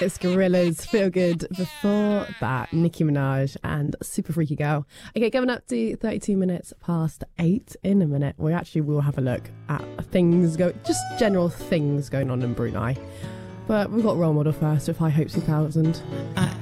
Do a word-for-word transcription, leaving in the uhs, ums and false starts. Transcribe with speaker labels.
Speaker 1: It's Gorillaz, Feel Good. Before that, Nicki Minaj and Super Freaky Girl. Okay, coming up to thirty-two minutes past eight. In a minute, we actually will have a look at things, go, just general things going on in Brunei. But we've got Role Model first with High Hopes two thousand.
Speaker 2: I